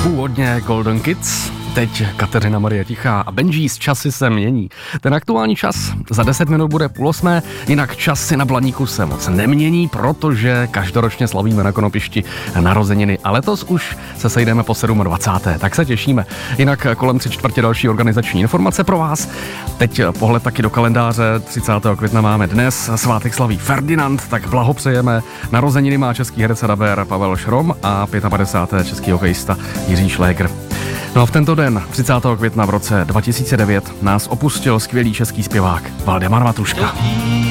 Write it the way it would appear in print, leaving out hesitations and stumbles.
Původně Golden Kids, teď Kateřina Marie Tichá a Benji's Časy se mění. Ten aktuální čas za 10 minut bude 7:30, jinak časy na Blaníku se moc nemění, protože každoročně slavíme na Konopišti narozeniny a letos už se sejdeme po 27. Tak se těšíme. Jinak kolem 3/4 další organizační informace pro vás. Teď pohled taky do kalendáře. 30. května máme dnes, svátek slaví Ferdinand, tak blahopřejeme. Narozeniny má český herec a dabér Pavel Šrom a 55. český hokejista Jiří Šlégr. No a v tento den, 30. května v roce 2009, nás opustil skvělý český zpěvák Valdemar Matuška.